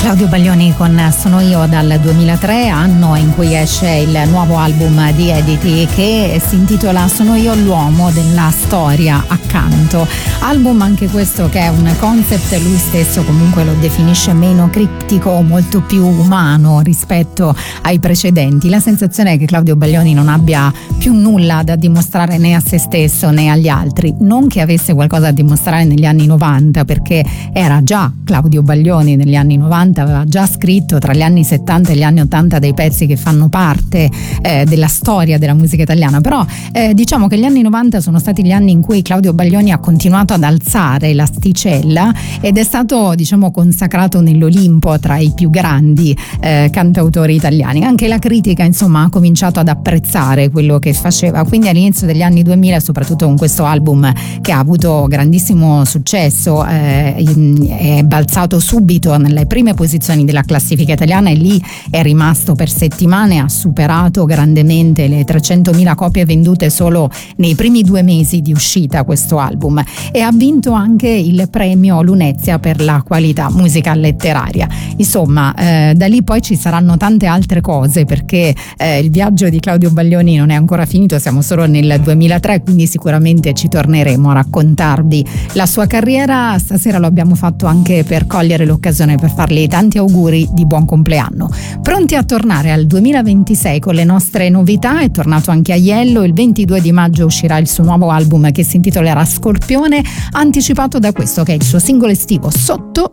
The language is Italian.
Claudio Baglioni con Sono io dal 2003, anno in cui esce il nuovo album di Edity che si intitola Sono io l'uomo della storia accanto. Album anche questo che è un concept, lui stesso comunque lo definisce meno criptico, molto più umano rispetto ai precedenti. La sensazione è che Claudio Baglioni non abbia più nulla da dimostrare né a se stesso né agli altri, non che avesse qualcosa da dimostrare negli anni 90, perché era già Claudio Baglioni negli anni 90, aveva già scritto tra gli anni 70 e gli anni 80 dei pezzi che fanno parte della storia della musica italiana, però diciamo che gli anni 90 sono stati gli anni in cui Claudio Baglioni ha continuato ad alzare l'asticella ed è stato, diciamo, consacrato nell'Olimpo tra i più grandi cantautori italiani. Anche la critica, insomma, ha cominciato ad apprezzare quello che faceva, quindi all'inizio degli anni 2000, soprattutto con questo album che ha avuto grandissimo successo, è balzato subito nelle prime posizioni della classifica italiana e lì è rimasto per settimane, ha superato grandemente le 300.000 copie vendute solo nei primi 2 mesi di uscita questo album, e ha vinto anche il premio Lunezia per la qualità musica letteraria. Insomma, da lì poi ci saranno tante altre cose, perché il viaggio di Claudio Baglioni non è ancora finito, siamo solo nel 2003, quindi sicuramente ci torneremo a raccontarvi la sua carriera. Stasera lo abbiamo fatto anche per cogliere l'occasione per fargli tanti auguri di buon compleanno. Pronti a tornare al 2026 con le nostre novità? È tornato anche Aiello, il 22 di maggio uscirà il suo nuovo album che si intitolerà Scorpione, anticipato da questo che è il suo singolo estivo Sotto